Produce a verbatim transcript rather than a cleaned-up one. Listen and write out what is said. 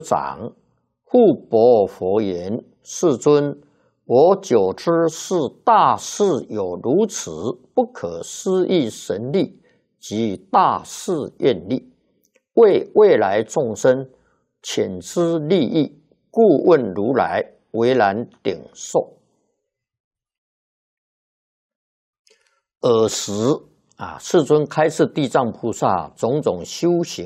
长，护钵佛言：“世尊，我久知是大士有如此不可思议神力及大士愿力，为未来众生遣之利益，故问如来为然顶受。”尔时啊，世尊开示地藏菩萨种种修行